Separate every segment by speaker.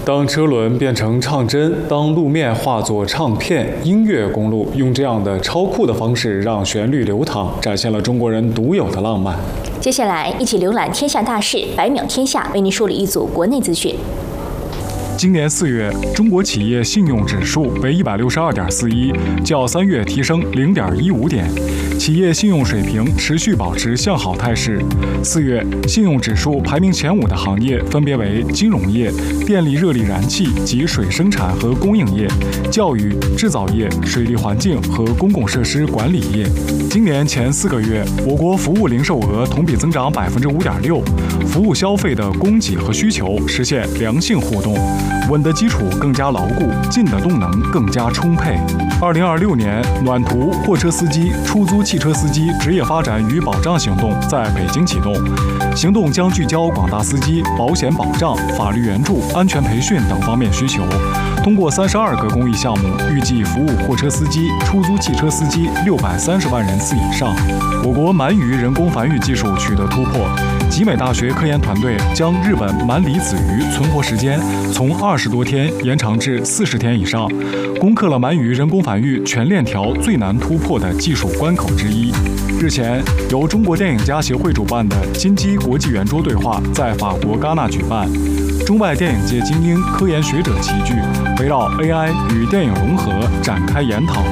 Speaker 1: 当车轮变成唱针，当路面化作唱片，音乐公路用这样的超酷的方式让旋律流淌，展现了中国人独有的浪漫。
Speaker 2: 接下来一起浏览天下大事，100秒天下为您梳理一组国内资讯。
Speaker 3: 今年4月，中国企业信用指数为162.41，较3月提升0.15点，企业信用水平持续保持向好态势。4月，信用指数排名前5的行业分别为金融业、电力热力燃气及水生产和供应业、教育、制造业、水利环境和公共设施管理业。今年前4个月，我国服务零售额同比增长5.6%，服务消费的供给和需求实现良性互动。稳的基础更加牢固，进的动能更加充沛。2026年暖途货车司机、出租汽车司机职业发展与保障行动在北京启动，行动将聚焦广大司机保险保障、法律援助、安全培训等方面需求。通过32个公益项目，预计服务货车司机、出租汽车司机630万人次以上。我国鳗鱼人工繁育技术取得突破，集美大学科研团队将日本鳗离子鱼存活时间从20多天延长至40天以上，攻克了鳗鱼人工繁育全链条最难突破的技术关口之一。日前，由中国电影家协会主办的金鸡国际圆桌对话在法国戛纳举办，中外电影界精英、科研学者齐聚，围绕 AI 与电影融合展开研讨。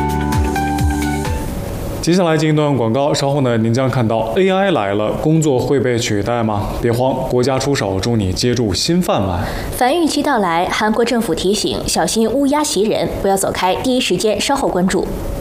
Speaker 1: 接下来进一段广告，稍后呢，您将看到 AI 来了，工作会被取代吗？别慌，国家出手，助你接住新饭碗。
Speaker 2: 繁育期到来，韩国政府提醒小心乌鸦袭人，不要走开，第一时间稍后关注。